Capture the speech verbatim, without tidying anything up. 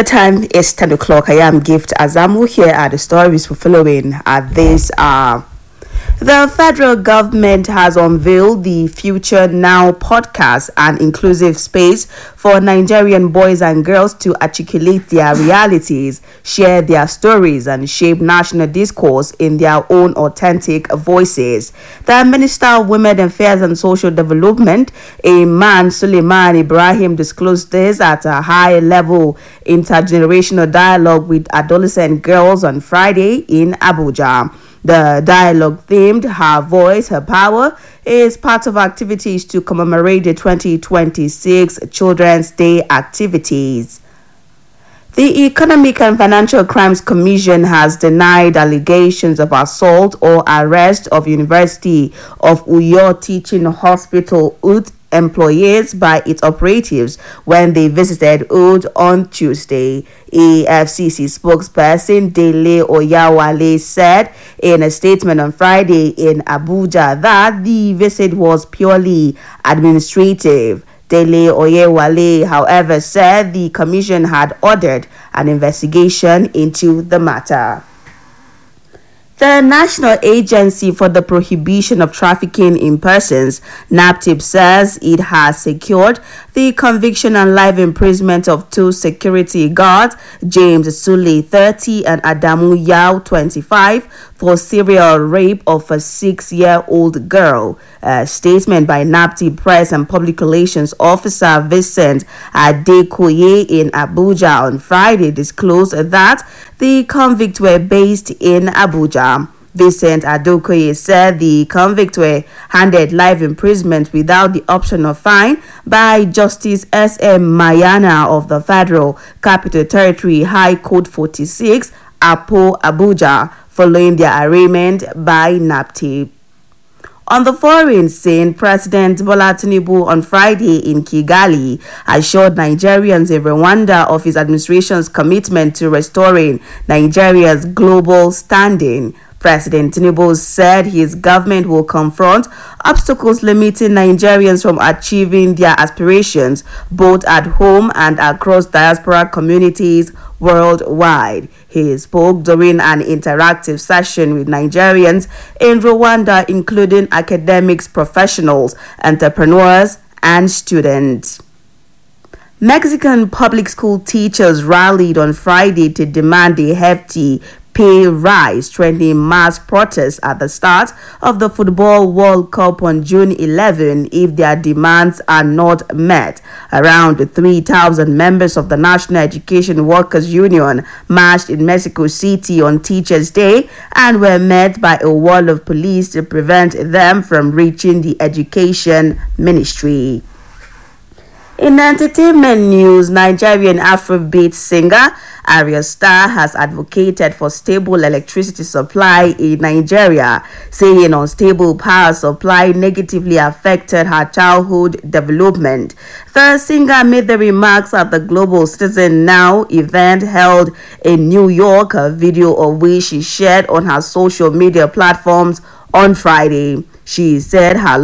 The time is ten o'clock. I am Gift Azamu. Here are the stories we're following at this hour. The federal government has unveiled the Future Now podcast, an inclusive space for Nigerian boys and girls to articulate their realities, share their stories, and shape national discourse in their own authentic voices. The Minister of Women Affairs and Social Development, Iman Suleiman Ibrahim, disclosed this at a high-level intergenerational dialogue with adolescent girls on Friday in Abuja. The dialogue themed Her Voice, Her Power is part of activities to commemorate the twenty twenty-six Children's Day activities. The Economic and Financial Crimes Commission has denied allegations of assault or arrest of University of Uyo Teaching Hospital U T employees by its operatives when they visited U D on Tuesday. E F C C spokesperson Dele Oyawale said in a statement on Friday in Abuja that the visit was purely administrative. Dele Oyewale, however, said the commission had ordered an investigation into the matter. The National Agency for the Prohibition of Trafficking in Persons, NAPTIP, says it has secured the conviction and life imprisonment of two security guards, James Sule, thirty, and Adamu Yao, twenty-five, for serial rape of a six-year-old girl. A statement by NAPTIP Press and Public Relations Officer Vincent Adekoye in Abuja on Friday disclosed that the convicts were based in Abuja. Vincent Adekoye said the convicts were handed life imprisonment without the option of fine by Justice S M Mayana of the Federal Capital Territory High Court forty-six, Apo, Abuja, following their arraignment by NAPTIP. On the foreign scene, President Bola Tinubu on Friday in Kigali assured Nigerians in Rwanda of his administration's commitment to restoring Nigeria's global standing. President Tinubu said his government will confront obstacles limiting Nigerians from achieving their aspirations both at home and across diaspora communities worldwide. He spoke during an interactive session with Nigerians in Rwanda, including academics, professionals, entrepreneurs, and students. Mexican public school teachers rallied on Friday to demand a hefty pay rise, trending mass protests at the start of the Football World Cup on June eleventh if their demands are not met. Around three thousand members of the National Education Workers Union marched in Mexico City on Teachers' Day and were met by a wall of police to prevent them from reaching the Education Ministry. In entertainment news, Nigerian Afrobeat singer Arya Star has advocated for stable electricity supply in Nigeria, saying unstable power supply negatively affected her childhood development. The singer made the remarks at the Global Citizen Now event held in New York, a video of which she shared on her social media platforms on Friday. She said her